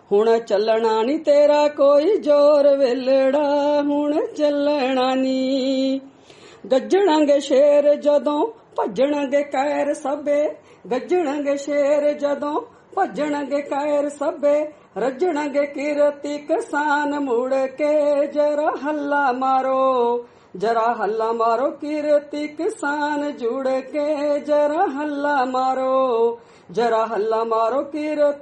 ਹੁਣ ਚੱਲਣਾ ਨੀ ਤੇਰਾ ਕੋਈ ਜ਼ੋਰ ਵੇਲੜਾ, ਹੁਣ ਚੱਲਣਾ ਨੀ। ਗੱਜਣਗੇ ਸ਼ੇਰ ਜਦੋਂ ਭੱਜਣਗੇ ਕਾਇਰ ਸਭੇ, ਗੱਜਣਗੇ ਸ਼ੇਰ ਜਦੋਂ ਭੱਜਣਗੇ ਕਾਇਰ ਸਭੇ, ਰੱਜਣਗੇ ਕਿਰਤੀ ਕਿਸਾਨ ਮੁੜ ਕੇ। ਜਰਾ ਹੱਲਾ ਮਾਰੋ, ਜਰਾ ਹੱਲਾ ਮਾਰੋ ਕਿਰਤੀ ਕਿਸਾਨ ਜੁੜ ਕੇ। ਜਰਾ ਹੱਲਾ ਮਾਰੋ, ਜਰਾ ਹੱਲਾ ਮਾਰੋ ਕਿਰਤੀ